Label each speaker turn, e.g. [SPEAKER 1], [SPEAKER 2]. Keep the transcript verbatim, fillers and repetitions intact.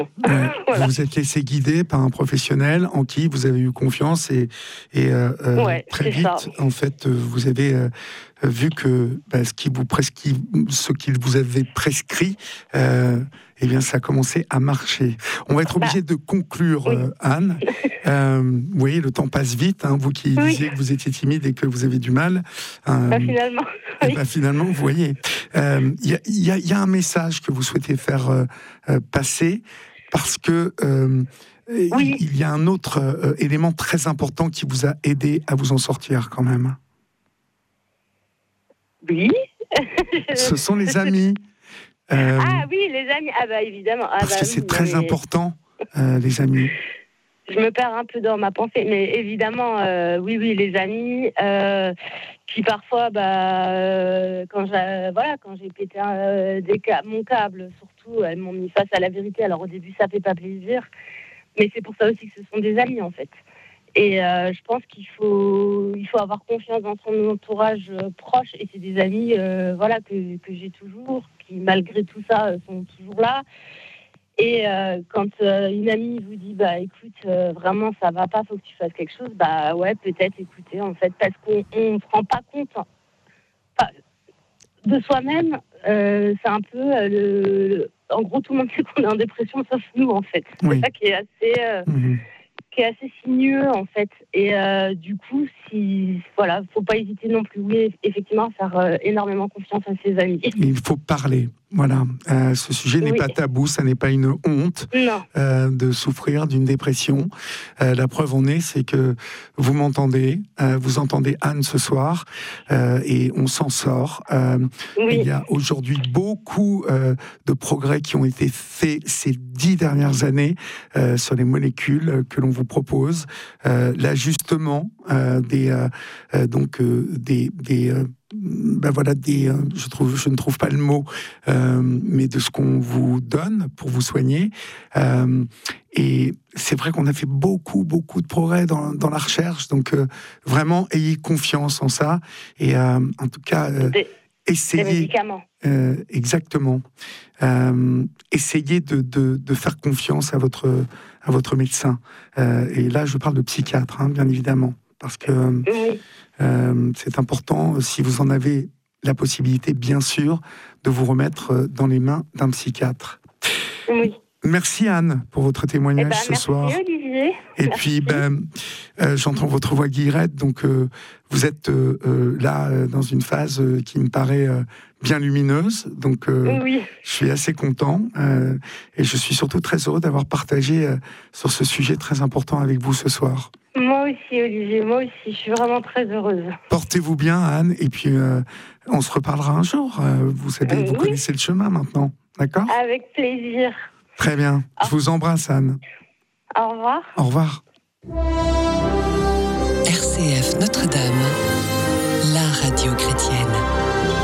[SPEAKER 1] Ouais.
[SPEAKER 2] Voilà.
[SPEAKER 1] Vous vous êtes laissé guider par un professionnel en qui vous avez eu confiance et, et euh, euh,
[SPEAKER 2] Ouais,
[SPEAKER 1] très
[SPEAKER 2] c'est
[SPEAKER 1] vite,
[SPEAKER 2] ça.
[SPEAKER 1] en fait, vous avez euh, vu que bah, ce, qui vous prescrit, ce qu'il vous avait prescrit, euh, eh bien, ça a commencé à marcher. On va être obligé
[SPEAKER 2] Bah,
[SPEAKER 1] de conclure,
[SPEAKER 2] oui.
[SPEAKER 1] euh, Anne. Euh, oui, le temps passe vite. Hein, vous qui
[SPEAKER 2] Oui.
[SPEAKER 1] disiez que vous étiez timide et que vous avez du mal. Euh,
[SPEAKER 2] Bah, finalement.
[SPEAKER 1] Et
[SPEAKER 2] Oui.
[SPEAKER 1] ben finalement, vous voyez, il euh, y, y, y a un message que vous souhaitez faire euh, euh, passer parce que euh,
[SPEAKER 2] Oui.
[SPEAKER 1] il y a un autre euh, élément très important qui vous a aidé à vous en sortir quand même.
[SPEAKER 2] Oui.
[SPEAKER 1] Ce sont les amis. Euh,
[SPEAKER 2] Ah oui, les amis. Ah bah évidemment. Ah
[SPEAKER 1] parce
[SPEAKER 2] bah
[SPEAKER 1] que
[SPEAKER 2] oui,
[SPEAKER 1] c'est
[SPEAKER 2] non,
[SPEAKER 1] très
[SPEAKER 2] mais...
[SPEAKER 1] important, euh, les amis.
[SPEAKER 2] Je me perds un peu dans ma pensée, mais évidemment, euh, oui, oui, les amis. Euh, puis parfois, bah, euh, quand j'ai, voilà, quand j'ai pété euh, des ca- mon câble, surtout, elles m'ont mis face à la vérité. Alors au début, ça fait pas plaisir, mais c'est pour ça aussi que ce sont des amis, en fait. Et euh, je pense qu'il faut, il faut avoir confiance dans son entourage euh, proche. Et c'est des amis, euh, voilà, que, que j'ai toujours, qui malgré tout ça euh, sont toujours là. Et euh, quand euh, une amie vous dit, bah écoute, euh, vraiment ça va pas, faut que tu fasses quelque chose, bah ouais, peut-être écouter en fait, parce qu'on on se rend pas compte hein, enfin, de soi-même. Euh, c'est un peu euh, le, le, en gros tout le monde sait qu'on est en dépression sauf nous en fait.
[SPEAKER 1] Oui.
[SPEAKER 2] C'est ça qui est assez, euh,
[SPEAKER 1] Mmh.
[SPEAKER 2] qui est assez sinueux en fait. Et euh, du coup, si voilà, faut pas hésiter non plus, oui, effectivement, à faire euh, énormément confiance à ses amis.
[SPEAKER 1] Il faut parler. Voilà, euh, ce sujet n'est
[SPEAKER 2] Oui.
[SPEAKER 1] pas tabou, ça n'est pas une honte
[SPEAKER 2] Non.
[SPEAKER 1] euh, de souffrir d'une dépression. Euh, la preuve en est, c'est que vous m'entendez, euh, vous entendez Anne ce soir, euh, et on s'en sort. Euh,
[SPEAKER 2] Oui.
[SPEAKER 1] il y a aujourd'hui beaucoup euh, de progrès qui ont été faits ces dix dernières années euh, sur les molécules que l'on vous propose, euh, l'ajustement euh, des euh, euh, donc euh, des, des euh, ben voilà, des, euh, je, trouve, je ne trouve pas le mot, euh, mais de ce qu'on vous donne pour vous soigner. Euh, et c'est vrai qu'on a fait beaucoup, beaucoup de progrès dans, dans la recherche. Donc, euh, vraiment, ayez confiance en ça. Et euh, en tout cas, euh,
[SPEAKER 2] Des,
[SPEAKER 1] essayez...
[SPEAKER 2] des médicaments.
[SPEAKER 1] Euh, exactement. Euh, essayez de, de, de faire confiance à votre, à votre médecin. Euh, et là, je parle de psychiatre, hein, bien évidemment. Parce que...
[SPEAKER 2] Oui.
[SPEAKER 1] Euh, c'est important, si vous en avez la possibilité, bien sûr, de vous remettre dans les mains d'un psychiatre.
[SPEAKER 2] Oui.
[SPEAKER 1] Merci Anne pour votre témoignage
[SPEAKER 2] eh ben,
[SPEAKER 1] ce
[SPEAKER 2] merci,
[SPEAKER 1] soir.
[SPEAKER 2] Olivier.
[SPEAKER 1] Et
[SPEAKER 2] merci.
[SPEAKER 1] puis, ben, euh, j'entends votre voix guillerette, donc euh, vous êtes euh, euh, là euh, dans une phase euh, qui me paraît euh, bien lumineuse. Donc, euh,
[SPEAKER 2] oui.
[SPEAKER 1] je suis assez content euh, et je suis surtout très heureux d'avoir partagé euh, sur ce sujet très important avec vous ce soir.
[SPEAKER 2] Moi aussi, Olivier, moi aussi, je suis vraiment très heureuse.
[SPEAKER 1] Portez-vous bien, Anne, et puis euh, on se reparlera un jour. Euh, vous savez,
[SPEAKER 2] Euh,
[SPEAKER 1] vous
[SPEAKER 2] oui.
[SPEAKER 1] connaissez le chemin maintenant, d'accord ?
[SPEAKER 2] Avec plaisir.
[SPEAKER 1] Très bien.
[SPEAKER 2] Au...
[SPEAKER 1] Je vous embrasse, Anne.
[SPEAKER 2] Au revoir.
[SPEAKER 1] Au revoir.
[SPEAKER 3] R C F Notre-Dame, la radio chrétienne.